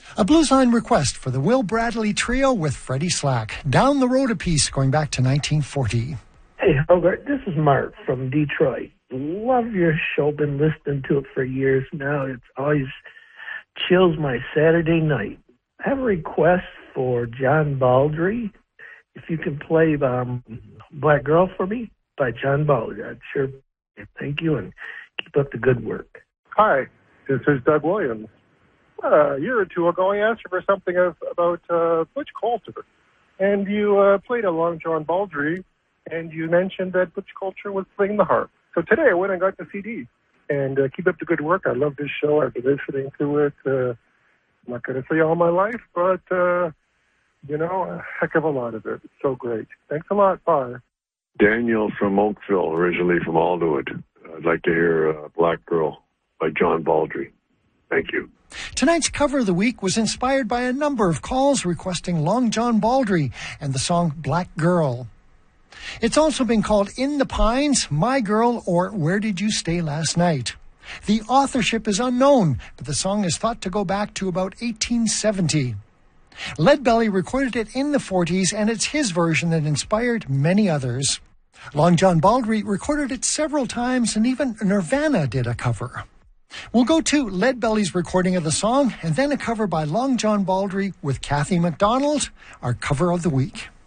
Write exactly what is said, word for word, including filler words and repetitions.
A blues line request for the Will Bradley Trio with Freddie Slack. Down the Road a Piece, going back to nineteen forty. Hey, Hogarth, this is Mark from Detroit. Love your show. Been listening to it for years now. It's always chills my Saturday night. I have a request for John Baldry. If you can play um, Black Girl for me by John Baldry, I'd sure thank you and keep up the good work. Hi, this is Doug Williams. Uh, a year or two ago, I asked you for something of, about uh, Butch Coulter, and you uh, played along John Baldry, and you mentioned that Butch Coulter was playing the harp. So today I went and got the C D, and uh, keep up the good work. I love this show. I've been listening to it, uh, I'm not going to say all my life, but, uh, you know, a heck of a lot of it. It's so great. Thanks a lot. Bye. Daniel from Oakville, originally from Alderwood. I'd like to hear uh, Black Girl by John Baldry. Thank you. Tonight's cover of the week was inspired by a number of calls requesting Long John Baldry and the song Black Girl. It's also been called In the Pines, My Girl, or Where Did You Stay Last Night? The authorship is unknown, but the song is thought to go back to about eighteen seventy. Leadbelly recorded it in the forties, and it's his version that inspired many others. Long John Baldry recorded it several times, and even Nirvana did a cover. We'll go to Leadbelly's recording of the song, and then a cover by Long John Baldry with Kathy McDonald, our cover of the week.